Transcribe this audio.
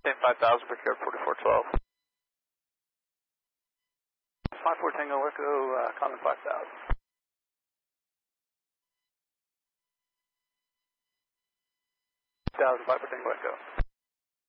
Same 5,000 for Care 4412. 54 Tango Echo, common 5,000. 5,000, 54 Tango Echo.